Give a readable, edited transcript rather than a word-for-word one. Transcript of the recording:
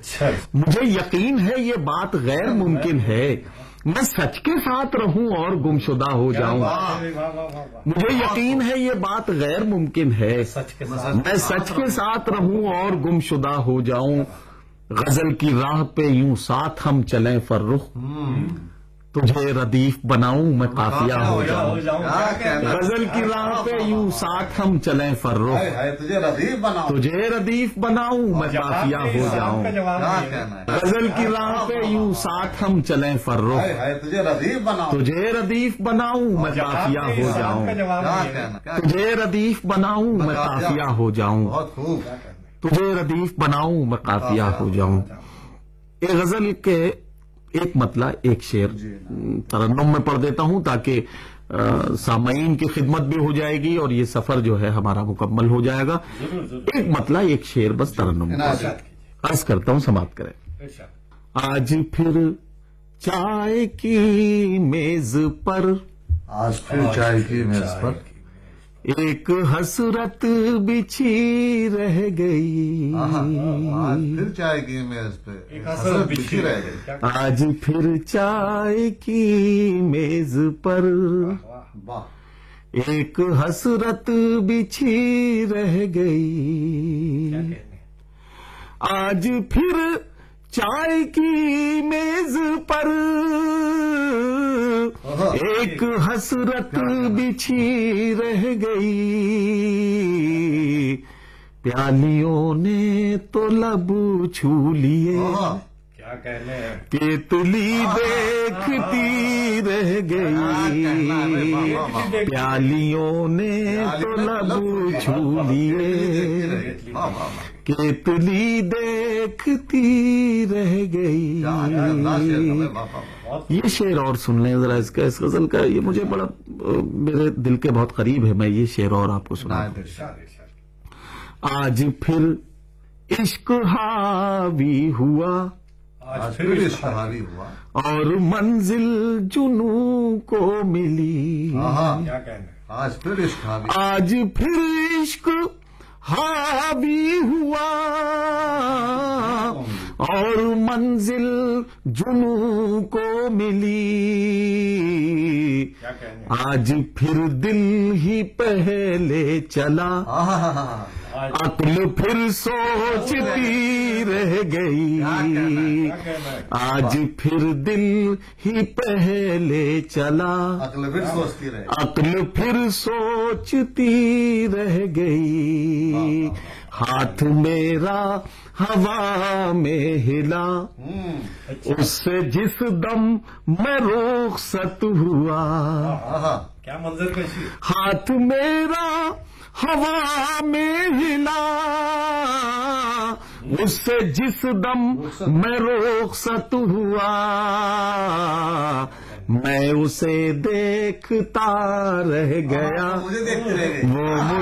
اچھا مجھے یقین ہے یہ بات غیر ممکن ہے، میں سچ کے ساتھ رہوں اور گمشدہ ہو جاؤں. مجھے یقین ہے یہ بات غیر ممکن ہے، میں سچ کے ساتھ رہوں اور گمشدہ ہو جاؤں. غزل کی راہ پہ یوں ساتھ ہم چلیں فرخ، تجھے ردیف بناؤں میں قافیہ ہو جاؤں. غزل کی راہ پہ یوں ساتھ ہم چلیں فرخ، تجھے ردیف بناؤں میں قافیہ ہو جاؤں. غزل کی راہ پہ یوں ساتھ ہم چلیں فرخ، تجھے ردیف بناؤں میں قافیہ ہو جاؤں. تجھے ردیف بناؤں میں قافیہ ہو جاؤں. تجھے ردیف بناؤں میں قافیہ ہو جاؤں. ایک غزل کے ایک مطلع ایک شعر ترنم میں پڑھ دیتا ہوں تاکہ سامعین کی خدمت بھی ہو جائے گی اور یہ سفر جو ہے ہمارا مکمل ہو جائے گا. ایک مطلع ایک شعر بس ترنم میں عرض کرتا ہوں، سماعت کریں. آج پھر چائے کی میز پر، آج پھر چائے کی میز پر ایک حسرت بچھی رہ گئی. آج پھر چائے کی میز پہ ایک حسرت بچھی رہ گئی. آج پھر چائے کی میز پر ایک حسرت بچھی رہ گئی. آج پھر چائے کی میز پر ایک حسرت بچھی رہ گئی. پیالیوں نے تو لب چھو لیے، تیتلی دیکھتی رہ گئی. پیالیوں نے تو لب چھو لیے، تیتلی دیکھتی رہ گئی. یہ شعر اور سن لیں ذرا اس غزل کا، یہ مجھے بڑا میرے دل کے بہت قریب ہے. میں یہ شعر اور آپ کو سنا. آج پھر عشق حاوی ہوا، آج پھر عشق حاوی ہوا اور منزل جنوں کو ملی. آج پھر عشق حاوی، آج پھر عشق حاوی ہوا اور منزل جنوں کو ملی. آج پھر دل ہی پہلے چلا، عقل پھر سوچتی رہ گئی. آج پھر دل ہی پہلے چلا، عقل پھر سوچتی رہ گئی. ہاتھ میرا ہوا میں ہلا، اس سے جس دم میں رخصت ہوا. کیا منظر کشی. ہاتھ میرا ہوا میں ہلا، اس سے جس دم میں رخصت ہوا. میں اسے دیکھتا رہ گیا، وہ